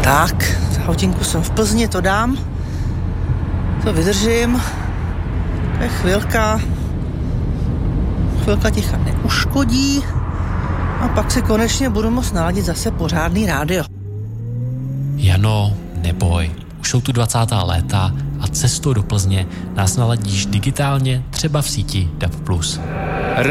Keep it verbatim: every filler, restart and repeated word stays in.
Tak, za hodinku jsem v Plzni, to dám. To vydržím. To je chvilka. Chvilka ticha neuškodí. A pak si konečně budu moct naladit zase pořádný rádio. Jano, neboj. Už jsou tu dvacátá léta a cestou do Plzně nás naladíš digitálně, třeba v síti D A B plus.